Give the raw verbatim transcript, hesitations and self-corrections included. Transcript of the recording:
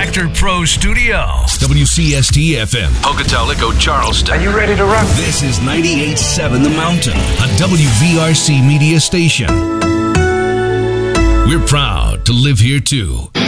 Tractor Pro Studio. W C S T F M. Pocatello, Charleston. Are you ready to rock? This is ninety-eight point seven The Mountain, a W V R C media station. We're proud to live here too.